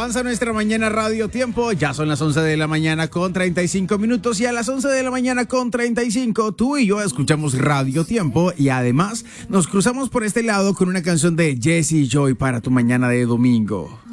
avanza nuestra mañana Radio Tiempo. Ya son las 11 de la mañana con 35 minutos y a las 11 de la mañana con 35 tú y yo escuchamos Radio Tiempo y además nos cruzamos por este lado con una canción de Jesse Joy para tu mañana de domingo.